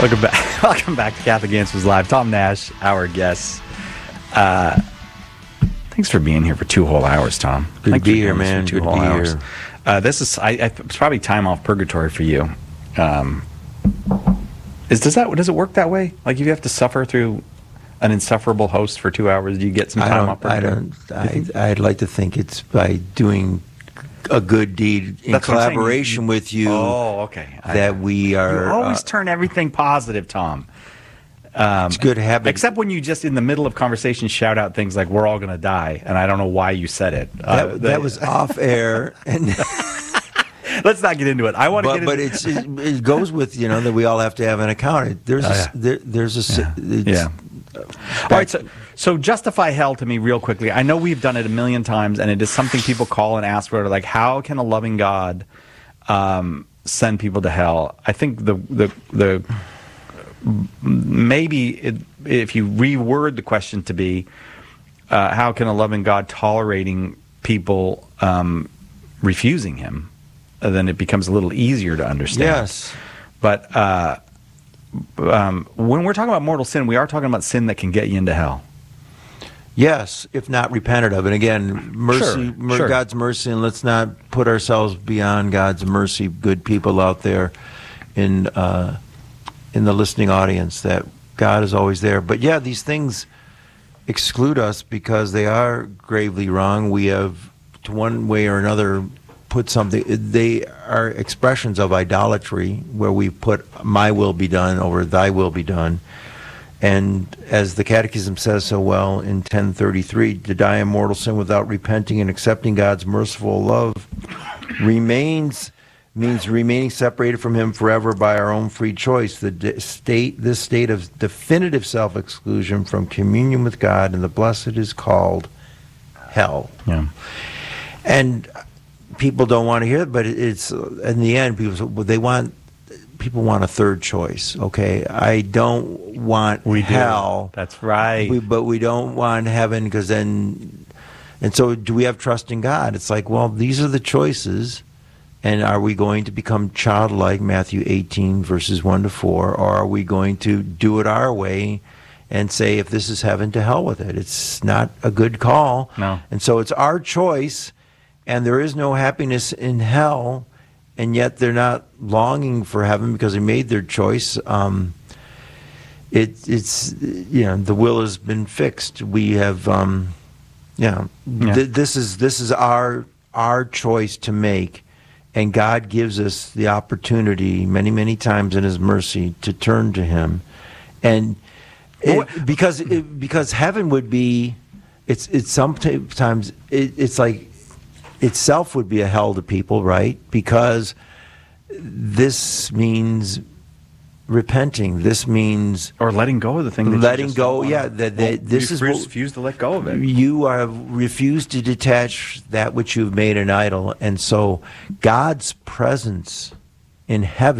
Welcome back. Welcome back to Catholic Answers Live. Tom Nash, our guest. Thanks for being here for 2 whole hours, Tom. Good to be here, man. Good to be here. This is it's probably time off purgatory for you. Does it work that way? Like, if you have to suffer through an insufferable host for 2 hours, do you get some time off purgatory? I'd like to think it's by doing a good deed in collaboration with you. Oh, okay. That we are. You always turn everything positive, Tom. It's good habit. Except when you just in the middle of conversation shout out things like "we're all going to die," and I don't know why you said it. That was off air, and let's not get into it. I want to get into it. But it goes with that we all have to have an account. There's all right. So justify hell to me real quickly. I know we've done it a million times, and it is something people call and ask for. Like, how can a loving God send people to hell? I think the maybe if you reword the question to be, how can a loving God tolerating people refusing Him? Then it becomes a little easier to understand. Yes, but when we're talking about mortal sin, we are talking about sin that can get you into hell. Yes, if not repented of. And again, mercy, Sure. God's mercy, and let's not put ourselves beyond God's mercy. Good people out there in the listening audience, that God is always there. But yeah, these things exclude us because they are gravely wrong. We have, to one way or another, put something. They are expressions of idolatry, where we put "my will be done" over "thy will be done." And as the Catechism says so well in 1033, to die in mortal sin without repenting and accepting God's merciful love means remaining separated from Him forever by our own free choice. This state of definitive self-exclusion from communion with God and the blessed is called hell. Yeah. And people don't want to hear it, but it's in the end, people want a third choice. Okay, I don't want hell. That's right. But we don't want heaven, because then, and so do we have trust in God? It's like, well, these are the choices, and are we going to become childlike, Matthew 18 verses 1-4, or are we going to do it our way and say, if this is heaven, to hell with it? It's not a good call. No. And so it's our choice, and there is no happiness in hell. And yet they're not longing for heaven because they made their choice. It's the will has been fixed. We have this is our choice to make, and God gives us the opportunity many times in His mercy to turn to Him, and because heaven would be it's sometimes it's like itself would be a hell to people, right? Because this means repenting. This means letting go of the thing. Letting go, yeah. This is refuse to let go of it. You have refused to detach that which you've made an idol, and so God's presence in heaven